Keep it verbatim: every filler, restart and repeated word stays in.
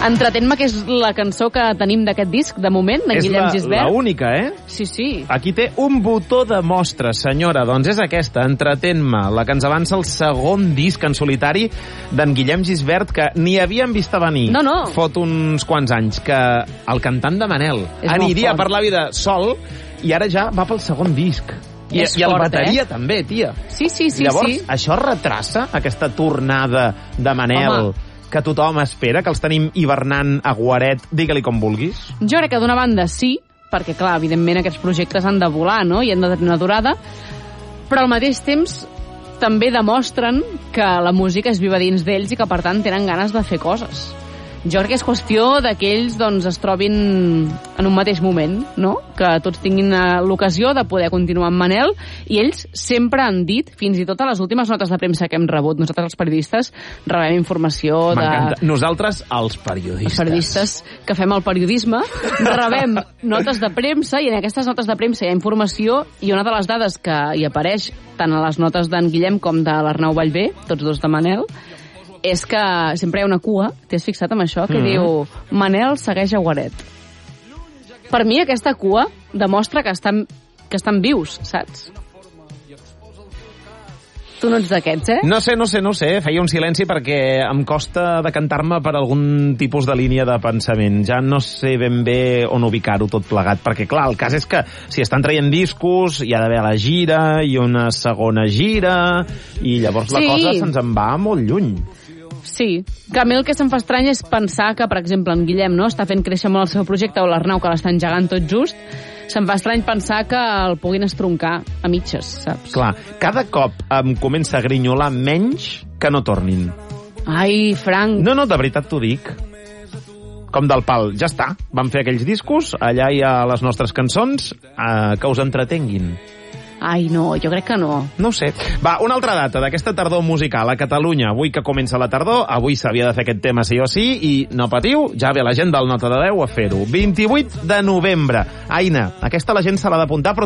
Entretén-me, que és la cançó que tenim d'aquest disc, de moment, d'en Guillem Gisbert. És l'única, eh? Sí, sí. Aquí té un botó de mostra, senyora. Doncs és aquesta, Entretén-me, la que ens avança el segon disc en solitari d'en Guillem Gisbert, que ni havíem vist a venir. No, no. Fot uns quants anys, que el cantant de Manel És aniria per la vida sol i ara ja va pel segon disc. I, És i el fort, bateria eh? també, tia. Sí, sí, sí. Llavors, sí. això retrassa aquesta tornada de Manel, Home. que tothom espera, que els tenim hivernant a guaret, digue-li com vulguis? Jo crec que d'una banda sí, perquè, clar, evidentment aquests projectes han de volar, no?, i han de tenir una durada, però al mateix temps també demostren que la música és viva dins d'ells i que, per tant, tenen ganes de fer coses. Jo crec que és qüestió de que ells doncs, es trobin en un mateix moment, no?, que tots tinguin l'ocasió de poder continuar amb Manel, i ells sempre han dit, fins i tot a les últimes notes de premsa que hem rebut, nosaltres els periodistes rebem informació de... M'encanta. Nosaltres, els periodistes. Els periodistes que fem el periodisme, rebem notes de premsa, i en aquestes notes de premsa hi ha informació, i una de les dades que hi apareix tant a les notes d'en Guillem com de l'Arnau Ballbé, tots dos de Manel, és que sempre hi ha una cua, t'has fixat amb això, que mm. diu Manel segueix a guaret. Per mi aquesta cua demostra que estan, que estan vius, saps? Tu no ets d'aquests, eh? No sé, no sé, no sé. Feia un silenci perquè em costa decantar-me per algun tipus de línia de pensament. Ja no sé ben bé on ubicar-ho tot plegat, perquè, clar, el cas és que si estan traient discos, hi ha d'haver la gira i una segona gira, i llavors la sí. cosa se'ns en va molt lluny. Sí, que a mi el que se'm fa estrany és pensar que, per exemple, en Guillem, no?, està fent créixer molt el seu projecte, o l'Arnau, que l'està engegant tot just, se'm fa estrany pensar que el puguin estroncar a mitges, saps? Clar, cada cop em comença a grinyolar menys que no tornin. Ai, Frank... No, no, de veritat t'ho dic. Com del pal, ja està. Vam fer aquells discos, allà hi ha les nostres cançons, eh, que us entretenguin. Ai, no, jo crec que no. No ho sé. Va, una altra data d'aquesta tardor musical a Catalunya. Avui que comença la tardor, avui s'havia de fer aquest tema sí o sí, i no patiu, ja ve la gent del Nota de deu a fer-ho. vint-i-vuit de novembre. Aina, aquesta la gent se l'ha d'apuntar, però